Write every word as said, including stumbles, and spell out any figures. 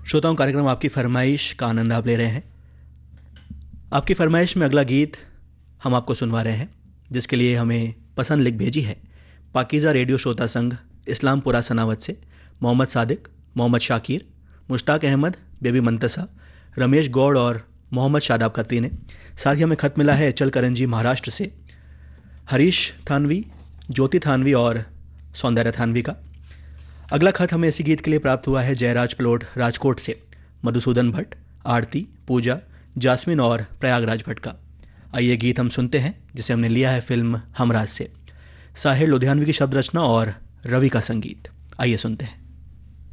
श्रोताओं, कार्यक्रम आपकी फरमाइश का आनंद आप ले रहे हैं। आपकी फरमाइश में अगला गीत हम आपको सुनवा रहे हैं, जिसके लिए हमें पसंद लिख भेजी है पाकीज़ा रेडियो श्रोता संघ इस्लामपुरा सनावत से मोहम्मद सादिक, मोहम्मद शाकिर, मुश्ताक अहमद, बेबी मंतसा, रमेश गौड़ और मोहम्मद शादाब खत्री ने। साथ ही हमें खत मिला है चल करंजी महाराष्ट्र से हरीश थानवी, ज्योति थानवी और सौंदर्य थानवी का। अगला खत हमें इसी गीत के लिए प्राप्त हुआ है जयराज प्लोट राजकोट से मधुसूदन भट्ट, आरती, पूजा, जास्मिन और प्रयागराज भट्ट का। आइए गीत हम सुनते हैं, जिसे हमने लिया है फिल्म हमराज से। साहिर लुधियानवी की शब्द रचना और रवि का संगीत। आइए सुनते हैं।